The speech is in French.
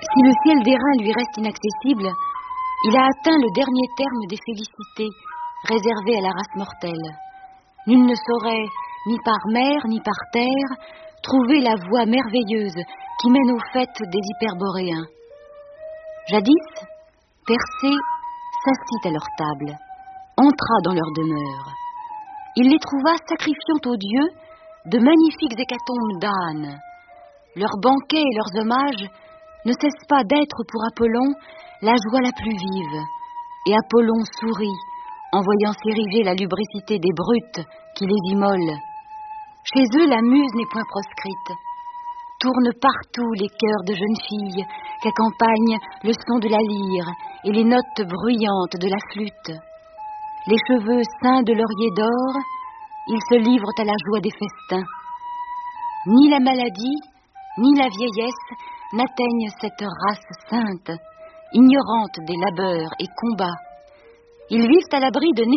Si le ciel d'airain lui reste inaccessible, il a atteint le dernier terme des félicités réservées à la race mortelle. Nul ne saurait, ni par mer, ni par terre, trouver la voie merveilleuse qui mène aux fêtes des Hyperboréens. Jadis, Persée s'assit à leur table, entra dans leur demeure. Il les trouva sacrifiant aux dieux de magnifiques hécatombes d'ânes. Leurs banquets et leurs hommages ne cessent pas d'être pour Apollon la joie la plus vive. Et Apollon sourit en voyant s'ériger la lubricité des brutes qui les immolent. Chez eux, la muse n'est point proscrite. Tournent partout les chœurs de jeunes filles qu'accompagne le son de la lyre et les notes bruyantes de la flûte. Les cheveux ceints de lauriers d'or, ils se livrent à la joie des festins. Ni la maladie, ni la vieillesse n'atteignent cette race sainte, ignorante des labeurs et combats. Ils vivent à l'abri de